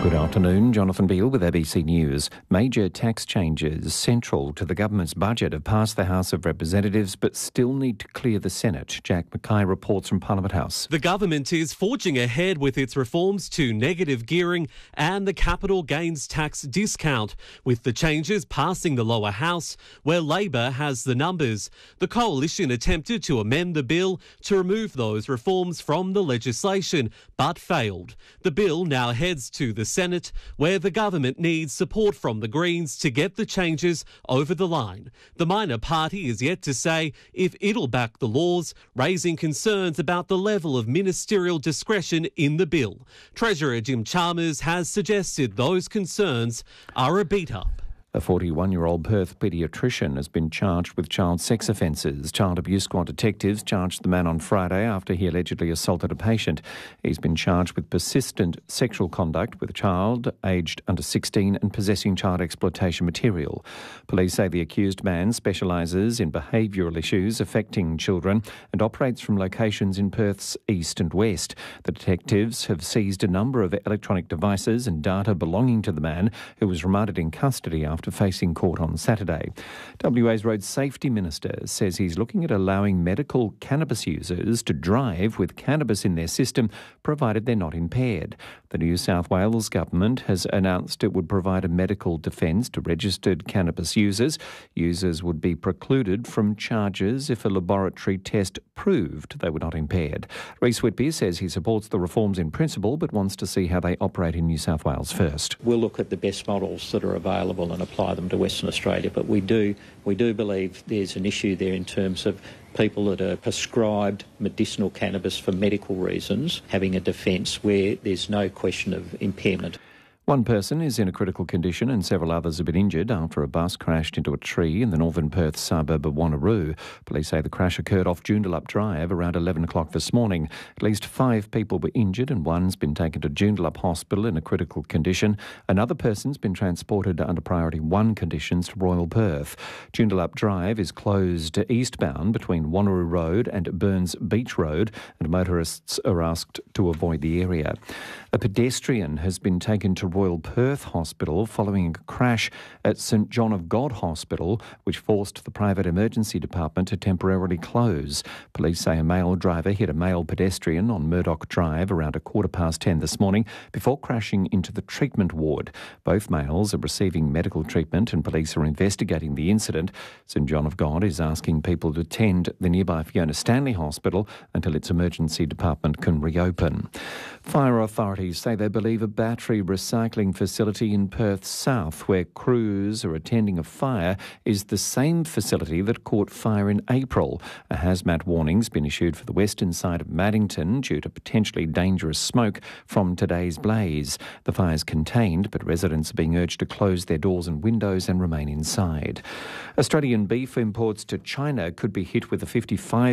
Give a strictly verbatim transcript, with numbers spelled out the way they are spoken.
Good afternoon, Jonathan Beale with A B C News. Major tax changes central to the government's budget have passed the House of Representatives but still need to clear the Senate. Jack Mackay reports from Parliament House. The government is forging ahead with its reforms to negative gearing and the capital gains tax discount, with the changes passing the lower house, where Labor has the numbers. The coalition attempted to amend the bill to remove those reforms from the legislation, but failed. The bill now heads to the Senate, where the government needs support from the Greens to get the changes over the line. The minor party is yet to say if it'll back the laws, raising concerns about the level of ministerial discretion in the bill. Treasurer Jim Chalmers has suggested those concerns are a beat-up. A forty-one-year-old Perth paediatrician has been charged with child sex offences. Child Abuse Squad detectives charged the man on Friday after he allegedly assaulted a patient. He's been charged with persistent sexual conduct with a child aged under sixteen and possessing child exploitation material. Police say the accused man specialises in behavioural issues affecting children and operates from locations in Perth's east and west. The detectives have seized a number of electronic devices and data belonging to the man, who was remanded in custody after facing court on Saturday. W A's Road Safety Minister says he's looking at allowing medical cannabis users to drive with cannabis in their system, provided they're not impaired. The New South Wales government has announced it would provide a medical defence to registered cannabis users. Users would be precluded from charges if a laboratory test proved they were not impaired. Rhys Whitby says he supports the reforms in principle but wants to see how they operate in New South Wales first. We'll look at the best models that are available and apply them to Western Australia, but we do we do believe there's an issue there in terms of people that are prescribed medicinal cannabis for medical reasons having a defence where there's no question of impairment. One person is in a critical condition and several others have been injured after a bus crashed into a tree in the northern Perth suburb of Wanneroo. Police say the crash occurred off Joondalup Drive around eleven o'clock this morning. At least five people were injured and one's been taken to Joondalup Hospital in a critical condition. Another person's been transported under priority one conditions to Royal Perth. Joondalup Drive is closed eastbound between Wanneroo Road and Burns Beach Road, and motorists are asked to avoid the area. A pedestrian has been taken to Royal Perth Hospital following a crash at St John of God Hospital, which forced the private emergency department to temporarily close. Police say a male driver hit a male pedestrian on Murdoch Drive around a quarter past ten this morning before crashing into the treatment ward. Both males are receiving medical treatment and police are investigating the incident. St John of God is asking people to attend the nearby Fiona Stanley Hospital until its emergency department can reopen. Fire authorities say they believe a battery recycling facility in Perth South, where crews are attending a fire, is the same facility that caught fire in April. A hazmat warning's been issued for the western side of Maddington due to potentially dangerous smoke from today's blaze. The fire's contained, but residents are being urged to close their doors and windows and remain inside. Australian beef imports to China could be hit with a fifty-five